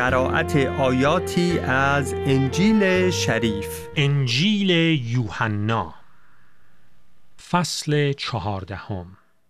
قرائت آیاتی از انجیل شریف. انجیل یوحنا فصل 14.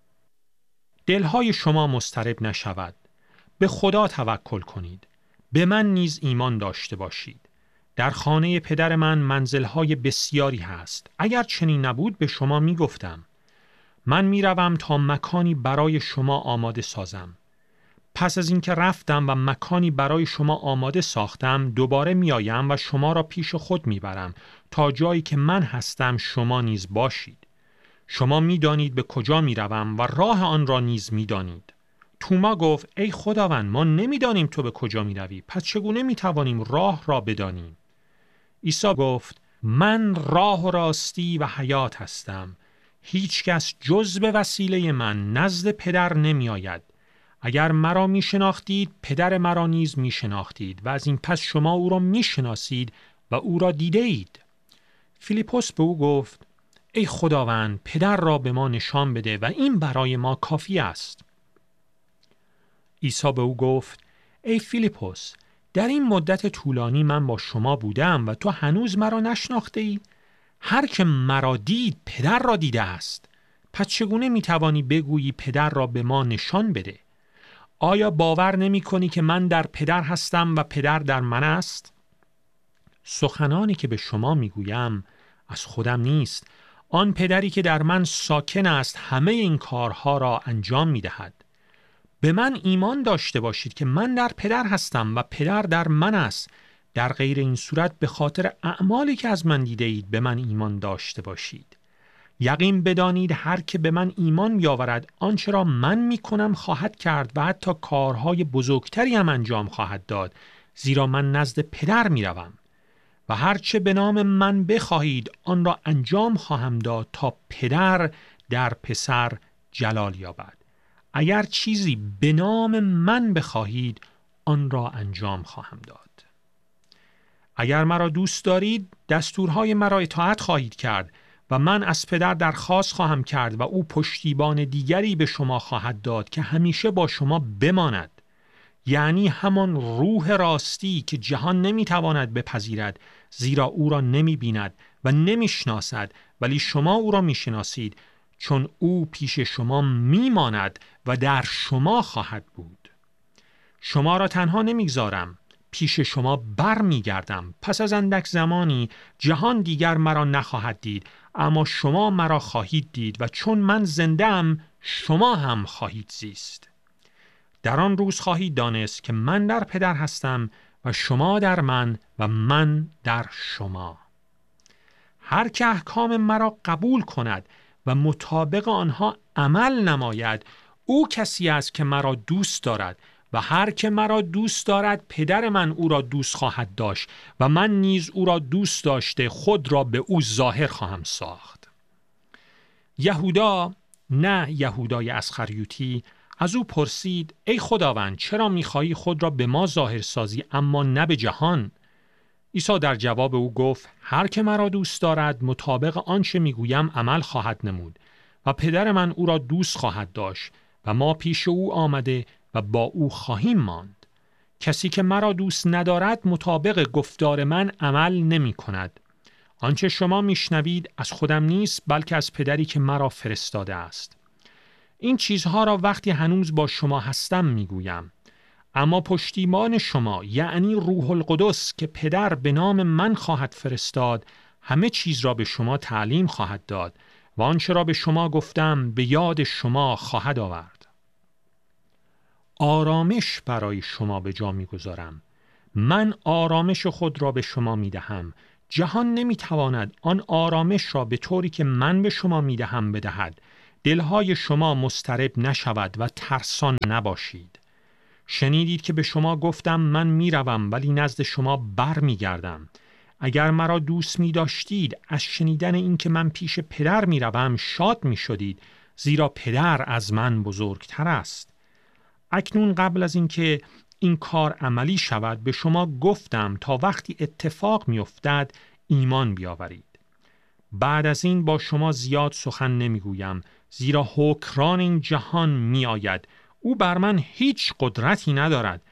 دلهای شما مضطرب نشود. به خدا توکل کنید. به من نیز ایمان داشته باشید. در خانه پدر من منزلهای بسیاری هست. اگر چنین نبود به شما می گفتم. من می روم تا مکانی برای شما آماده سازم. پس از اینکه رفتم و مکانی برای شما آماده ساختم، دوباره می آیم و شما را پیش خود می برم تا جایی که من هستم شما نیز باشید. شما می دانید به کجا می روم و راه آن را نیز می دانید. توما گفت: ای خداوند، ما نمی دانیم تو به کجا می روی، پس چگونه می توانیم راه را بدانیم؟ عیسی گفت: من راه و راستی و حیات هستم. هیچ کس جز به وسیله من نزد پدر نمی آید. اگر مرا می شناختید، پدر مرا نیز می شناختید و از این پس شما او را می شناسید و او را دیده اید. فیلیپوس به او گفت: ای خداوند، پدر را به ما نشان بده و این برای ما کافی است. عیسی به او گفت: ای فیلیپوس، در این مدت طولانی من با شما بودم و تو هنوز مرا نشناخته ای؟ هر که مرا دید پدر را دیده است. پس چگونه می توانی بگویی پدر را به ما نشان بده؟ آیا باور نمی کنی که من در پدر هستم و پدر در من است؟ سخنانی که به شما می گویم از خودم نیست. آن پدری که در من ساکن است همه این کارها را انجام می دهد. به من ایمان داشته باشید که من در پدر هستم و پدر در من است. در غیر این صورت به خاطر اعمالی که از من دیده اید به من ایمان داشته باشید. یقین بدانید هر که به من ایمان بیاورد آنچه را من می کنم خواهد کرد و حتی کارهای بزرگتری هم انجام خواهد داد، زیرا من نزد پدر می روم. و هرچه به نام من بخواهید آن را انجام خواهم داد تا پدر در پسر جلال یابد. اگر چیزی به نام من بخواهید آن را انجام خواهم داد. اگر مرا دوست دارید دستورهای مرا اطاعت خواهید کرد و من از پدر درخواست خواهم کرد و او پشتیبان دیگری به شما خواهد داد که همیشه با شما بماند، یعنی همان روح راستی که جهان نمیتواند بپذیرد، زیرا او را نمیبیند و نمیشناسد، ولی شما او را میشناسید چون او پیش شما میماند و در شما خواهد بود. شما را تنها نمیگذارم، پیش شما بر میگردم. پس از اندک زمانی جهان دیگر مرا نخواهد دید، اما شما مرا خواهید دید و چون من زنده‌ام شما هم خواهید زیست. در آن روز خواهید دانست که من در پدر هستم و شما در من و من در شما. هر که احکام مرا قبول کند و مطابق آنها عمل نماید، او کسی است که مرا دوست دارد و هر که مرا دوست دارد پدر من او را دوست خواهد داشت و من نیز او را دوست داشته خود را به او ظاهر خواهم ساخت. یهودا، نه یهودای اسخریوطی، از او پرسید: ای خداوند، چرا می‌خواهی خود را به ما ظاهر سازی اما نه به جهان؟ عیسی در جواب او گفت: هر که مرا دوست دارد مطابق آنچه میگویم عمل خواهد نمود و پدر من او را دوست خواهد داشت و ما پیش او آمده و با او خواهیم ماند. کسی که مرا دوست ندارد مطابق گفتار من عمل نمی کند. آنچه شما میشنوید از خودم نیست، بلکه از پدری که مرا فرستاده است. این چیزها را وقتی هنوز با شما هستم میگویم. اما پشتیبان شما، یعنی روح القدس که پدر به نام من خواهد فرستاد، همه چیز را به شما تعلیم خواهد داد و آنچه را به شما گفتم به یاد شما خواهد آورد. آرامش برای شما به جا می‌گذارم. من آرامش خود را به شما می‌دهم. جهان نمی‌تواند آن آرامش را به طوری که من به شما می‌دهم بدهد. دلهای شما مضطرب نشود و ترسان نباشید. شنیدید که به شما گفتم من می‌روم ولی نزد شما برمیگردم. اگر مرا دوست می‌داشتید از شنیدن این که من پیش پدر می‌روم شاد می‌شدید، زیرا پدر از من بزرگتر است. اکنون قبل از اینکه این کار عملی شود به شما گفتم تا وقتی اتفاق می‌افتد ایمان بیاورید. بعد از این با شما زیاد سخن نمیگویم، زیرا حکمران این جهان می آید. او بر من هیچ قدرتی ندارد،